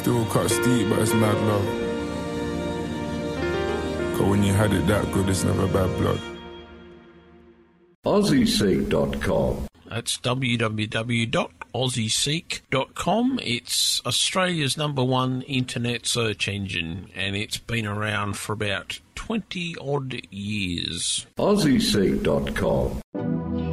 Still cut steep, but it's mad love. Cause when you had it that good, it's never bad blood. AussieSeek.com. That's www.aussieseek.com. It's Australia's #1 internet search engine, and it's been around for about 20-odd years. AussieSeek.com.